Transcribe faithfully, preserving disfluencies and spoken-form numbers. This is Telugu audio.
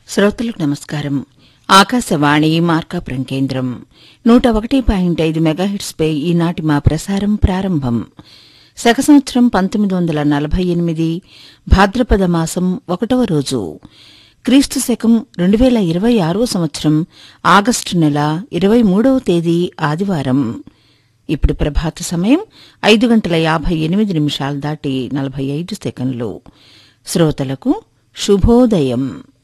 శ్రోతలకు నమస్కారం. ఆకాశవాణి మార్కాపురం కేంద్రం నూట ఒకటి పాయింట్ ఐదు మెగాహిట్స్ పై ఈనాటి మా ప్రసారం ప్రారంభం. శక సంవత్సరం పంతొమ్మిది వందల నలభై ఎనిమిది భాద్రపద మాసం ఒకటవ రోజు, క్రీస్తు శకం రెండు వేల ఇరవై ఆరవ సంవత్సరం ఆగస్టు నెల ఇరవై మూడవ తేదీ ఆదివారం. ఇప్పుడు ప్రభాత సమయం ఐదు గంటల యాభై ఎనిమిది నిమిషాలు దాటి నలభై ఐదు సెకండ్లు. శ్రోతలకు శుభోదయం.